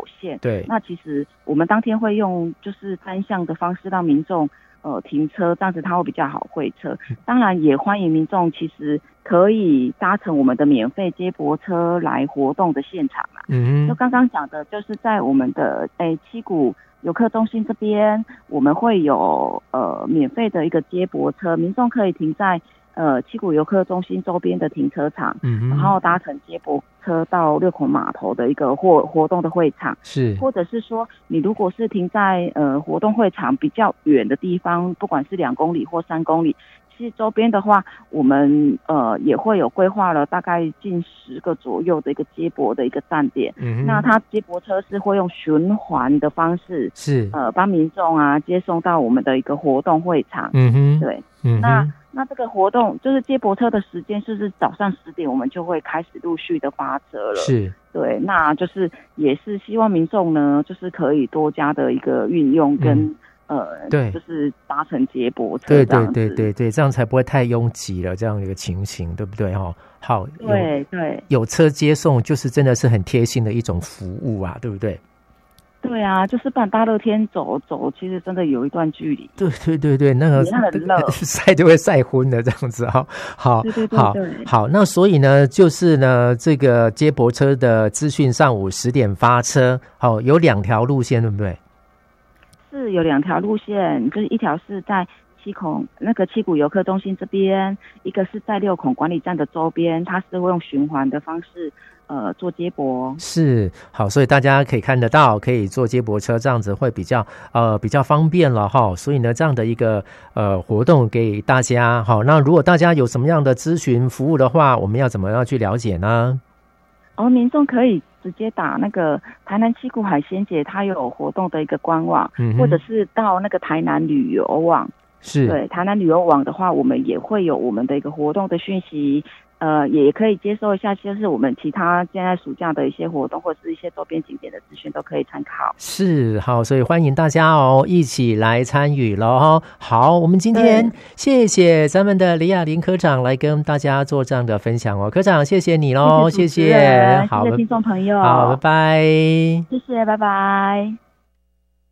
限。 对， 那其实我们当天会用就是单向的方式让民众停车，这样子他会比较好会车。当然也欢迎民众其实可以搭乘我们的免费接驳车来活动的现场啦。就刚刚讲的，就是在我们的七股游客中心这边，我们会有免费的一个接驳车，民众可以停在七股游客中心周边的停车场，然后搭乘接驳车到六孔码头的一个活动的会场， 是，或者是说你如果是停在活动会场比较远的地方，不管是2公里或3公里，其实周边的话，我们也会有规划了大概近10个左右的一个接驳的一个站点。那它接驳车是会用循环的方式， 是帮民众接送到我们的一个活动会场。对，那这个活动就是接驳车的时间，就是早上10点，我们就会开始陆续的发车了。 是， 对，那就是也是希望民众呢，就是可以多加的一个运用跟。 对， 就是搭乘接驳车这样子， 对，这样才不会太拥挤了，这样一个情形，对不对哈？好， 对， 有车接送，就是真的是很贴心的一种服务啊，对不对？ 对啊，就是不然大热天走，其实真的有一段距离。 对，那个很热， 晒就会晒昏的这样子哈。好， 对， 好，那所以呢，就是呢，这个接驳车的资讯，上午10点发车，好，有2条路线，对不对？ 是有2条路线，就是一条是在七股游客中心这边，一个是在六孔管理站的周边，它是会用循环的方式做接驳。是， 好，所以大家可以看得到，可以坐接驳车，这样子会比较方便了哈。所以呢，这样的一个活动给大家。好，那如果大家有什么样的咨询服务的话，我们要怎么样去了解呢？ 民众可以直接打那个台南七股海鲜节，它有活动的一个官网，或者是到那个台南旅游网。是，对，台南旅游网的话，我们也会有我们的一个活动的讯息，也可以接收一下，就是我们其他现在暑假的一些活动，或者是一些周边景点的资讯都可以参考。是，好，所以欢迎大家一起来参与咯。好，我们今天谢谢咱们的李雅玲科长来跟大家做这样的分享科长谢谢你咯，谢谢，好，谢谢听众朋友，好，拜拜，谢谢，拜拜。